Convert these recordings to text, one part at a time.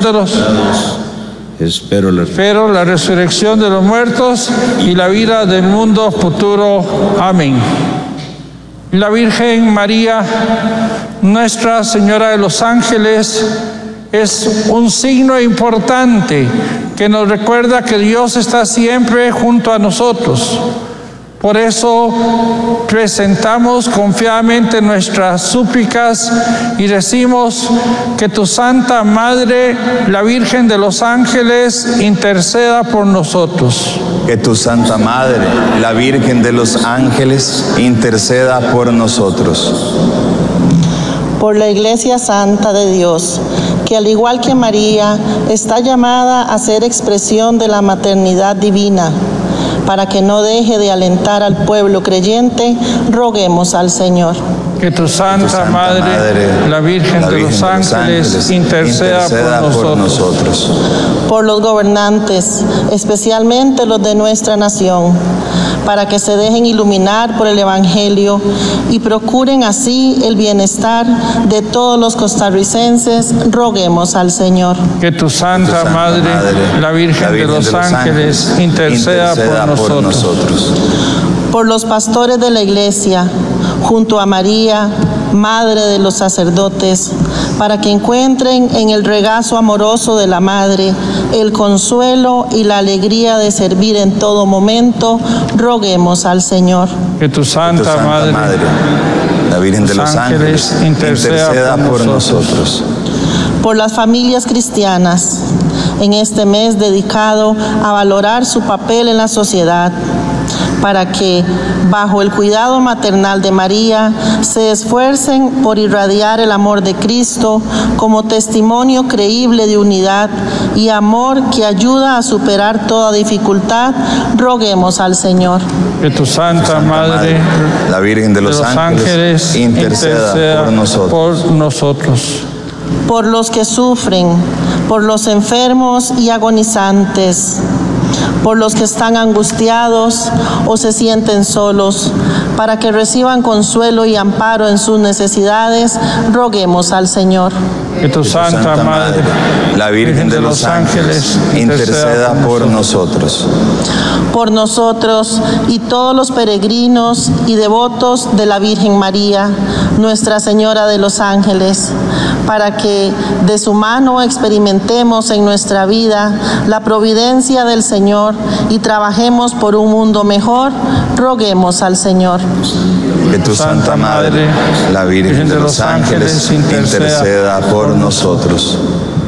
de los Espero la resurrección de los muertos y la vida del mundo futuro. Amén. La Virgen María, Nuestra Señora de los Ángeles, es un signo importante que nos recuerda que Dios está siempre junto a nosotros. Por eso presentamos confiadamente nuestras súplicas y decimos que tu Santa Madre, la Virgen de los Ángeles, interceda por nosotros. Que tu Santa Madre, la Virgen de los Ángeles, interceda por nosotros. Por la Iglesia Santa de Dios, que al igual que María, está llamada a ser expresión de la maternidad divina. Para que no deje de alentar al pueblo creyente, roguemos al Señor. Que tu Santa Madre, la Virgen de los Ángeles, interceda por nosotros. Por los gobernantes, especialmente los de nuestra nación, para que se dejen iluminar por el Evangelio y procuren así el bienestar de todos los costarricenses, roguemos al Señor. Que tu Santa Madre, la Virgen de los Ángeles, interceda por nosotros. Por los pastores de la Iglesia, junto a María, Madre de los sacerdotes, para que encuentren en el regazo amoroso de la Madre el consuelo y la alegría de servir en todo momento, roguemos al Señor. Que tu Santa Madre, la Virgen de los Ángeles, interceda por nosotros. Por las familias cristianas, en este mes dedicado a valorar su papel en la sociedad, para que, bajo el cuidado maternal de María, se esfuercen por irradiar el amor de Cristo como testimonio creíble de unidad y amor que ayuda a superar toda dificultad, roguemos al Señor. Que tu Santa Madre, la Virgen de los Ángeles, interceda por nosotros. Por los que sufren, por los enfermos y agonizantes, por los que están angustiados o se sienten solos, para que reciban consuelo y amparo en sus necesidades, roguemos al Señor. Que tu Santa Madre, la Virgen de los Ángeles, interceda por nosotros. Por nosotros y todos los peregrinos y devotos de la Virgen María, Nuestra Señora de los Ángeles, para que de su mano experimentemos en nuestra vida la providencia del Señor y trabajemos por un mundo mejor, roguemos al Señor. Que tu Santa Madre, la Virgen de los Ángeles, interceda por nosotros.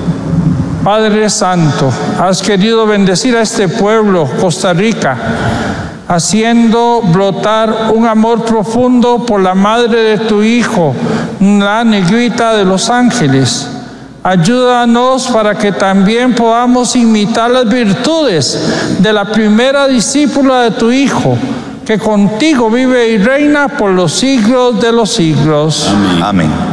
Padre Santo, has querido bendecir a este pueblo, Costa Rica, haciendo brotar un amor profundo por la madre de tu Hijo, la Negrita de los Ángeles. Ayúdanos para que también podamos imitar las virtudes de la primera discípula de tu Hijo, que contigo vive y reina por los siglos de los siglos. Amén.